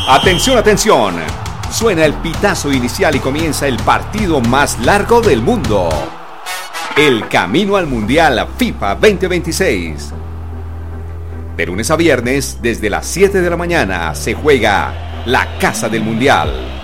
Atención, atención. Suena el pitazo inicial y comienza el partido más largo del mundo. El camino al Mundial FIFA 2026. De lunes a viernes, desde las 7 de la mañana, se juega la Casa del Mundial.